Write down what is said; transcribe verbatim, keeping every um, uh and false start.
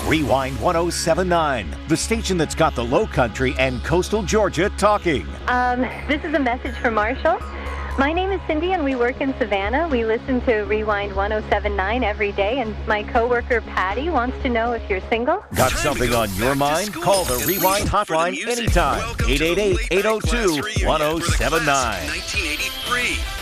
Rewind one oh seven point nine, the station that's got the Low Country and coastal Georgia talking. Um, this is a message from Marshall. My name is Cindy and we work in Savannah. We listen to Rewind one oh seven point nine every day, and my coworker Patty wants to know if you're single. Got something on your mind? Call the Rewind hotline anytime. eight eight eight, eight oh two, one oh seven nine. nineteen eighty-three.